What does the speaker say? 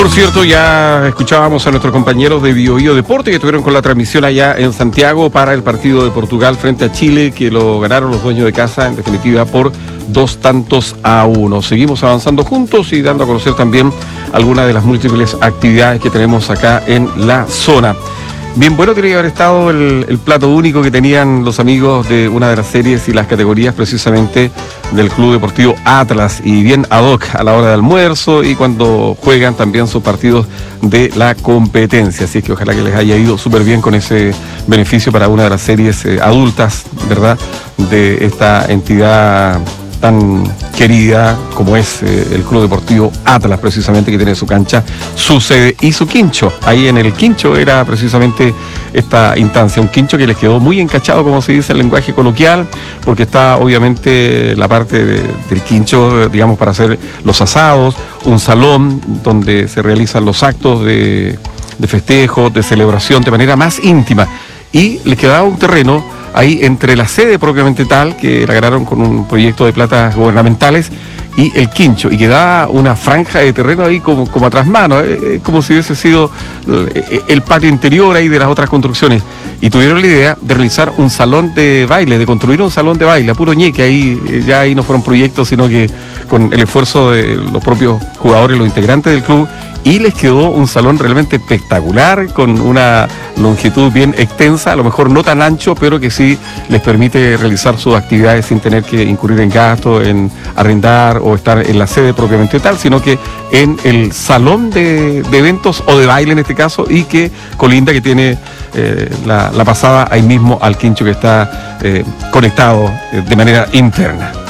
por cierto, ya escuchábamos a nuestros compañeros de Bio Deporte que estuvieron con la transmisión allá en Santiago para el partido de Portugal frente a Chile, que lo ganaron los dueños de casa, en definitiva, por 2-1. Seguimos avanzando juntos y dando a conocer también algunas de las múltiples actividades que tenemos acá en la zona. Bien, bueno, tiene que haber estado el plato único que tenían los amigos de una de las series y las categorías precisamente del Club Deportivo Atlas, y bien ad hoc a la hora de almuerzo y cuando juegan también sus partidos de la competencia. Así es que ojalá que les haya ido súper bien con ese beneficio para una de las series adultas, ¿verdad?, de esta entidad tan querida como es el Club Deportivo Atlas, precisamente, que tiene su cancha, su sede y su quincho. Ahí en el quincho era precisamente esta instancia, un quincho que les quedó muy encachado, como se dice en lenguaje coloquial, porque está obviamente la parte del quincho, digamos, para hacer los asados, un salón donde se realizan los actos de festejo, de celebración de manera más íntima, y les quedaba un terreno ahí entre la sede propiamente tal, que la ganaron con un proyecto de platas gubernamentales, y el quincho, y quedaba una franja de terreno ahí como a trasmano, como si hubiese sido el patio interior ahí de las otras construcciones, y tuvieron la idea de realizar un salón de baile, de construir un salón de baile, a puro ñeque. Ahí ya ahí no fueron proyectos, sino que con el esfuerzo de los propios jugadores, los integrantes del club, y les quedó un salón realmente espectacular, con una longitud bien extensa, a lo mejor no tan ancho, pero que sí les permite realizar sus actividades sin tener que incurrir en gastos, en arrendar o estar en la sede propiamente tal, sino que en el salón de eventos o de baile en este caso, y que colinda, que tiene la pasada ahí mismo al quincho que está conectado de manera interna.